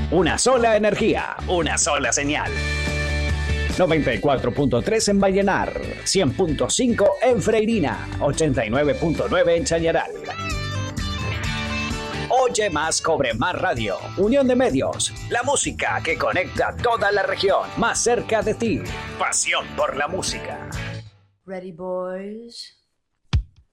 Una sola energía, una sola señal. 94.3 en Vallenar, 100.5 en Freirina, 89.9 en Chañaral. Oye más, cobre más radio. Unión de medios. La música que conecta toda la región. Más cerca de ti. Pasión por la música. Ready, boys?